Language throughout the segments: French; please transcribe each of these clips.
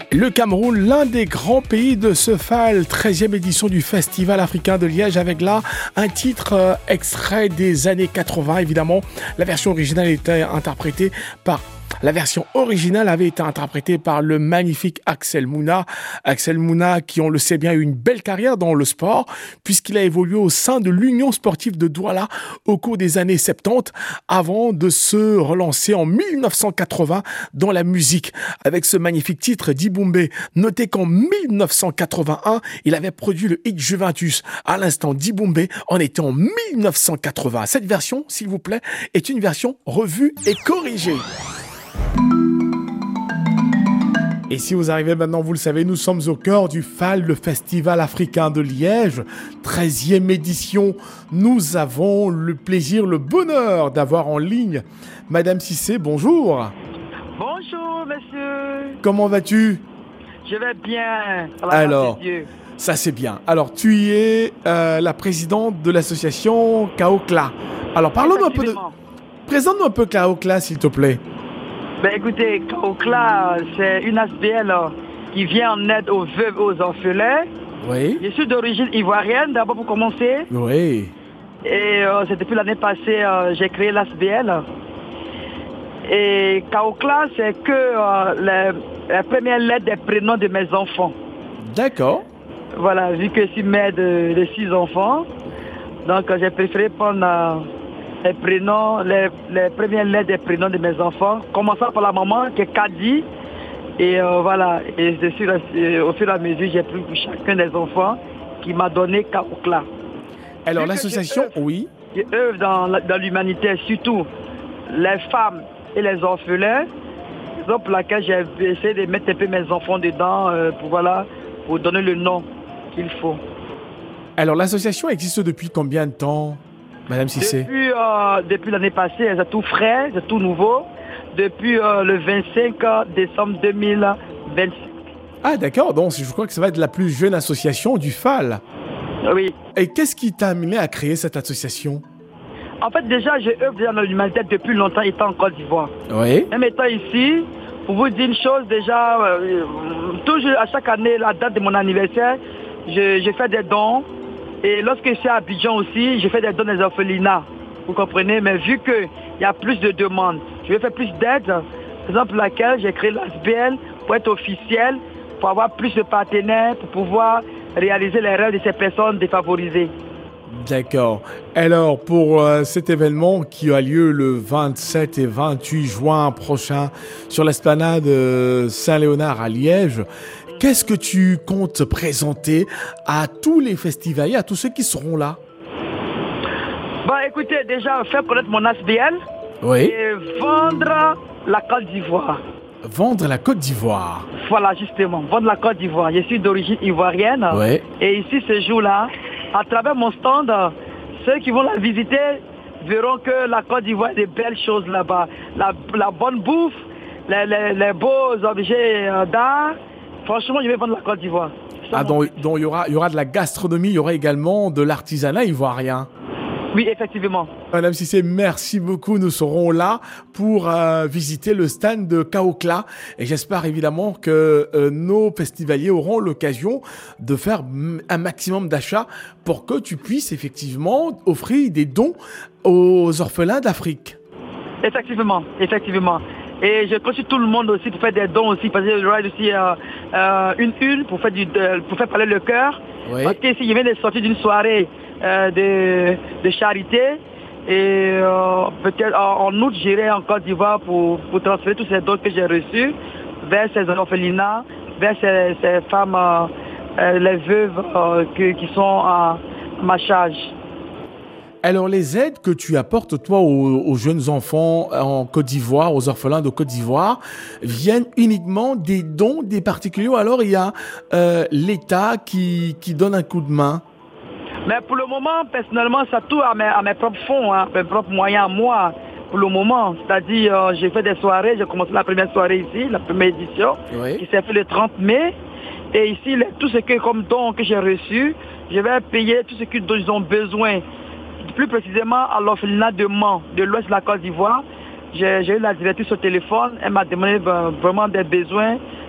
Le Cameroun, l'un des grands pays de ce FAL, 13e édition du Festival africain de Liège, avec là un titre extrait des années 80. Évidemment, la version originale avait été interprétée par le magnifique Axel Mouna. Axel Mouna, qui, on le sait bien, a eu une belle carrière dans le sport, puisqu'il a évolué au sein de l'Union sportive de Douala au cours des années 70, avant de se relancer en 1980 dans la musique, avec ce magnifique titre Diboumbé. Notez qu'en 1981, il avait produit le hit Juventus. À l'instant, Diboumbé en était en 1980. Cette version, s'il vous plaît, est une version revue et corrigée. Et si vous arrivez maintenant, vous le savez, nous sommes au cœur du FAL, le Festival africain de Liège, 13e édition. Nous avons le plaisir, le bonheur d'avoir en ligne Madame Cissé, bonjour. Bonjour, monsieur. Comment vas-tu? Je vais bien. Alors, ça c'est bien. Alors, tu es la présidente de l'association Kaokla. Alors, parlons-nous un peu de... Présente-nous un peu Kaokla, s'il te plaît. Ben écoutez, Kaokla, c'est une ASBL qui vient en aide aux veuves et aux orphelins. Oui. Je suis d'origine ivoirienne, d'abord pour commencer. Oui. Et c'est depuis l'année passée, j'ai créé l'ASBL. Et Kaokla, c'est que la première lettre des prénoms de mes enfants. D'accord. Voilà, vu que je suis mère de 6 enfants, donc j'ai préféré prendre... les prénoms, les premières lettres des prénoms de mes enfants, commençant par la maman qui est Kadi. Et voilà, et au fur et à mesure, j'ai pris pour chacun des enfants qui m'a donné Kaokla. Alors l'association, oui. Je œuvre dans l'humanité, surtout les femmes et les orphelins. Donc pour laquelle j'ai essayé de mettre un peu mes enfants dedans pour donner le nom qu'il faut. Alors l'association existe depuis combien de temps, Madame Cissé? Depuis l'année passée, c'est tout frais, c'est tout nouveau. Depuis le 25 décembre 2025. Ah d'accord, donc je crois que ça va être la plus jeune association du FAL. Oui. Et qu'est-ce qui t'a amené à créer cette association? En fait, déjà, je œuvre dans l'humanité depuis longtemps, étant en Côte d'Ivoire. Oui. Même étant ici, pour vous dire une chose, déjà, toujours à chaque année, la date de mon anniversaire, je fais des dons. Et lorsque je suis à Abidjan aussi, je fais des dons des orphelinats. Vous comprenez? Mais vu qu'il y a plus de demandes, je vais faire plus d'aide. Par exemple, laquelle j'ai créé l'ASBL pour être officiel, pour avoir plus de partenaires, pour pouvoir réaliser les rêves de ces personnes défavorisées. D'accord. Alors, pour cet événement qui a lieu le 27 et 28 juin prochain sur l'esplanade Saint-Léonard à Liège, qu'est-ce que tu comptes présenter à tous les festivaliers, à tous ceux qui seront là? Écoutez, déjà, faire connaître mon ASBL. Oui. Et vendre la Côte d'Ivoire. Vendre la Côte d'Ivoire. Voilà, justement, vendre la Côte d'Ivoire. Je suis d'origine ivoirienne. Oui. Et ici, ce jour-là, à travers mon stand, ceux qui vont la visiter verront que la Côte d'Ivoire a de belles choses là-bas. La bonne bouffe, les beaux objets d'art. Franchement, je vais vendre la Côte d'Ivoire. Ah, donc il y aura de la gastronomie, il y aura également de l'artisanat ivoirien. Oui, effectivement. Madame Cissé, merci beaucoup. Nous serons là pour visiter le stand de Kaokla. Et j'espère évidemment que nos festivaliers auront l'occasion de faire un maximum d'achats pour que tu puisses effectivement offrir des dons aux orphelins d'Afrique. Effectivement. Et je conseille tout le monde aussi pour faire des dons aussi, parce que j'aurai aussi une pour faire parler le cœur. Oui. Parce que si je viens de sortir d'une soirée de charité, et peut-être en août j'irai en Côte d'Ivoire pour transférer tous ces dons que j'ai reçus vers ces orphelinats, vers ces femmes, les veuves qui sont à ma charge. Alors les aides que tu apportes toi aux jeunes enfants en Côte d'Ivoire, aux orphelins de Côte d'Ivoire, viennent uniquement des dons des particuliers, ou alors il y a l'État qui donne un coup de main? Mais pour le moment, personnellement, ça tourne à mes propres fonds, mes propres moyens à moi, pour le moment. C'est-à-dire, j'ai fait des soirées, j'ai commencé la première soirée ici, la première édition, oui, qui s'est fait le 30 mai. Et ici, tout ce que comme don que j'ai reçu, je vais payer tout ce qu'ils ont besoin. Plus précisément à l'orphelinat de Mans, de l'ouest de la Côte d'Ivoire. J'ai eu la directrice au téléphone, elle m'a demandé vraiment des besoins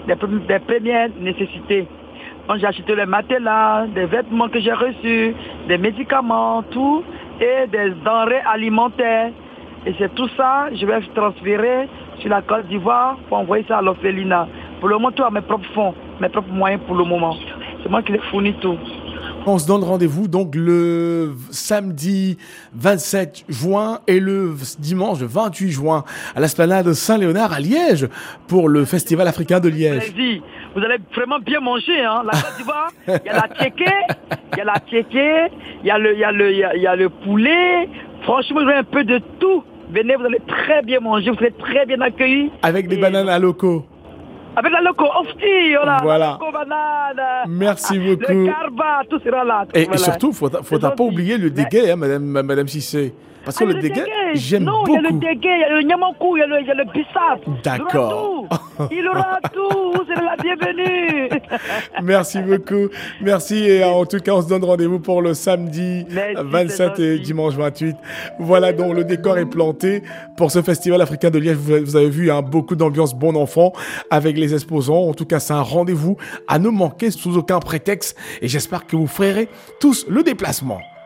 des premières nécessités. Donc j'ai acheté les matelas, des vêtements que j'ai reçus, des médicaments, tout, et des denrées alimentaires. Et c'est tout ça, je vais transférer sur la Côte d'Ivoire pour envoyer ça à l'orphelinat. Pour le moment, tout à mes propres fonds, mes propres moyens pour le moment. C'est moi qui les fournis tout. On se donne rendez-vous donc le samedi 27 juin et le dimanche 28 juin à l'Esplanade Saint-Léonard à Liège pour le Festival africain de Liège. Vous allez vraiment bien manger, hein. La Côte d'Ivoire, il y a la tchéké, il y a le poulet. Franchement, vous avez un peu de tout. Venez, vous allez très bien manger, vous serez très bien accueillis. Avec des bananes à loco. Avec la loco, voilà. La loco banane. Merci beaucoup. Le carba, tout sera là. Et surtout, faut pas oublier le déguet, hein, Madame Cissé. Parce que le déguet, j'aime beaucoup. Non, il y a le déguet, il y a le nyamakou, il y a le bissap. D'accord. Il aura tout. Vous serez la bienvenue. Merci beaucoup. Merci. Et en tout cas, on se donne rendez-vous pour le samedi 27 et dimanche 28. Voilà, donc le décor est planté pour ce festival africain de Liège. Vous avez vu, hein, beaucoup d'ambiance bon enfant avec les exposants. En tout cas, c'est un rendez-vous à ne manquer sous aucun prétexte. Et j'espère que vous ferez tous le déplacement.